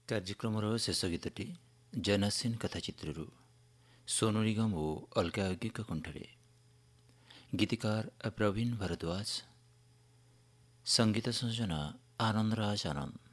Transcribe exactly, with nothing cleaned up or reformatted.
କାର୍ଯ୍ୟକ୍ରମର ଶେଷ ଗୀତଟି ଜୈନାସିନ୍ କଥାଚିତ୍ରରୁ ସୋନୁ ନିଗମ ଓ ଅଲକା ୟାଜ୍ଞିକ କଣ୍ଠରେ। ଗୀତିକାର ପ୍ରବୀଣ ଭରଦ୍ୱାଜ, ସଙ୍ଗୀତ ସଂଯୋଜନା ଆନନ୍ଦରାଜ ଆନନ୍ଦ।